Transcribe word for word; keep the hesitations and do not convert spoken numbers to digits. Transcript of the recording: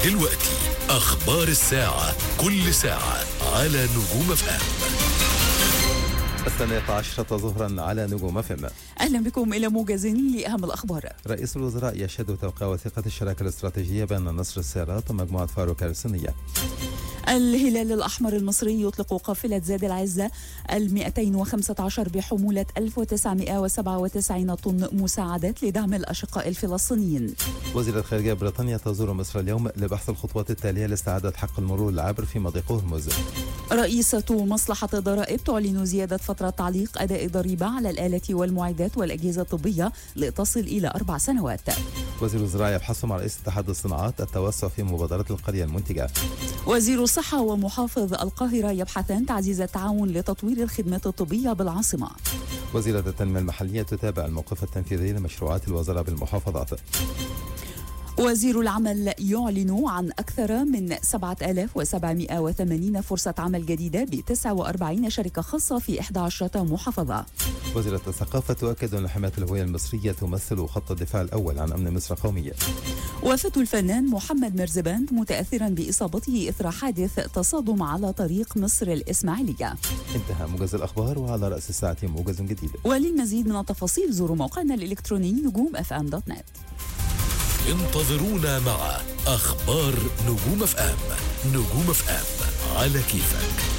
دلوقتي أخبار الساعة، كل ساعة على نجوم اف ام. الثانية عشرة ظهرا على نجوم اف ام. أهلا بكم إلى موجز لأهم الأخبار. رئيس الوزراء يشهد توقيع وثيقة الشراكة الاستراتيجية بين نصر السيارات ومجموعة فاروق الصينية. الهلال الأحمر المصري يطلق قافلة زاد العزة المئتين وخمسة عشر بحمولة ألف وتسعمئة وسبعة وتسعين طن مساعدات لدعم الأشقاء الفلسطينيين. وزيرة خارجية بريطانيا تزور مصر اليوم لبحث الخطوات التالية لاستعادة حق المرور العابر في مضيق هرمز. رئيسة مصلحة الضرائب تعلن زيادة فترة تعليق أداء الضريبة على الآلة والمعدات والأجهزة الطبية لتصل إلى أربع سنوات. وزير الزراعة يبحث مع رئيس اتحاد الصناعات التوسع في مبادرة القرية المنتجة. وزير الصحة ومحافظ القاهرة يبحثان تعزيز التعاون لتطوير الخدمات الطبية بالعاصمة. وزيرة التنمية المحلية تتابع الموقف التنفيذي لمشروعات الوزارة بالمحافظات. وزير العمل يعلن عن أكثر من سبعة آلاف وسبعمئة وثمانين فرصة عمل جديدة ب تسعة وأربعين شركة خاصة في إحدى عشرة محافظة. وزيرة الثقافة تؤكد أن حماية الهوية المصرية تمثل خط الدفاع الأول عن أمن مصر قوميا. وفاة الفنان محمد مرزباند متأثرا بإصابته إثر حادث تصادم على طريق مصر الإسماعيلية. انتهى موجز الأخبار، وعلى رأس الساعة موجز جديد. وللمزيد من التفاصيل زوروا موقعنا الإلكتروني نجوم اف ام دوت نت. انتظرونا مع أخبار نجوم اف ام. نجوم اف ام على كيفك.